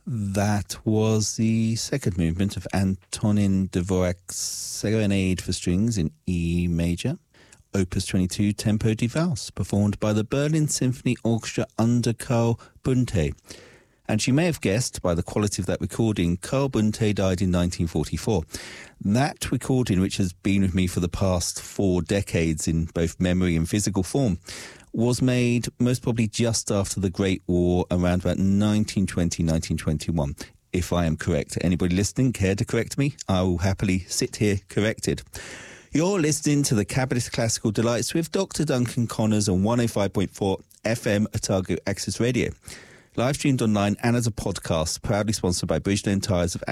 That was the second movement of Antonin Dvorak's Serenade for Strings in E major, Opus 22, Tempo di Valse, performed by the Berlin Symphony Orchestra under Karl Bunte. And you may have guessed by the quality of that recording, Karl Bunte died in 1944. That recording, which has been with me for the past 4 decades in both memory and physical form, was made most probably just after the Great War, around about 1920, 1921, if I am correct. Anybody listening care to correct me? I will happily sit here corrected. You're listening to the Cabaret Classical Delights with Dr. Duncan Connors on 105.4 FM Otago Access Radio. Live streamed online and as a podcast, proudly sponsored by Bridgestone Tyres of